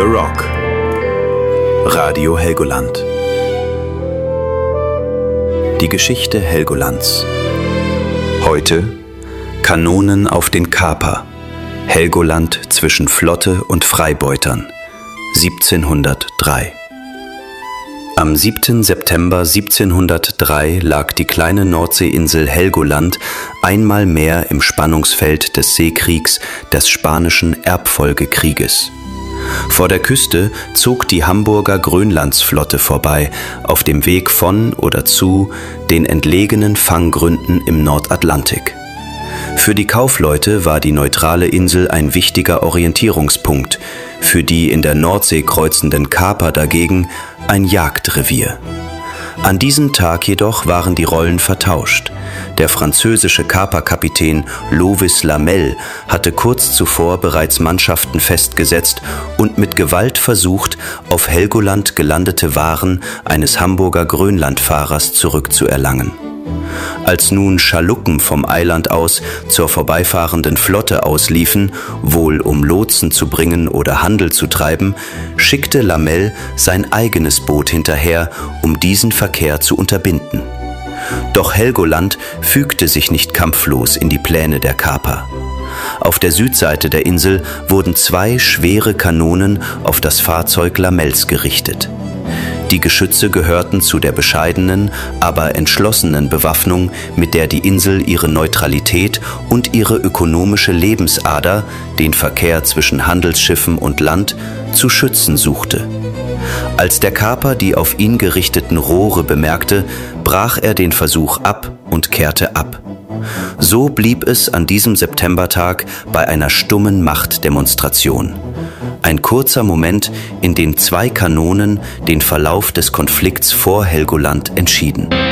The Rock. Radio Helgoland. Die Geschichte Helgolands. Heute Kanonen auf den Kaper. Helgoland zwischen Flotte und Freibeutern. 1703. Am 7. September 1703 lag die kleine Nordseeinsel Helgoland einmal mehr im Spannungsfeld des Seekriegs, des Spanischen Erbfolgekrieges. Vor der Küste zog die Hamburger Grönlandsflotte vorbei, auf dem Weg von oder zu den entlegenen Fanggründen im Nordatlantik. Für die Kaufleute war die neutrale Insel ein wichtiger Orientierungspunkt, für die in der Nordsee kreuzenden Kaper dagegen ein Jagdrevier. An diesem Tag jedoch waren die Rollen vertauscht. Der französische Kaperkapitän Lovis Lamel hatte kurz zuvor bereits Mannschaften festgesetzt und mit Gewalt versucht, auf Helgoland gelandete Waren eines Hamburger Grönlandfahrers zurückzuerlangen. Als nun Schaluppen vom Eiland aus zur vorbeifahrenden Flotte ausliefen, wohl um Lotsen zu bringen oder Handel zu treiben, schickte Lamel sein eigenes Boot hinterher, um diesen Verkehr zu unterbinden. Doch Helgoland fügte sich nicht kampflos in die Pläne der Kaper. Auf der Südseite der Insel wurden 2 schwere Kanonen auf das Fahrzeug Lamels gerichtet. Die Geschütze gehörten zu der bescheidenen, aber entschlossenen Bewaffnung, mit der die Insel ihre Neutralität und ihre ökonomische Lebensader, den Verkehr zwischen Handelsschiffen und Land, zu schützen suchte. Als der Kaper die auf ihn gerichteten Rohre bemerkte, brach er den Versuch ab und kehrte ab. So blieb es an diesem Septembertag bei einer stummen Machtdemonstration. Ein kurzer Moment, in dem 2 Kanonen den Verlauf des Konflikts vor Helgoland entschieden.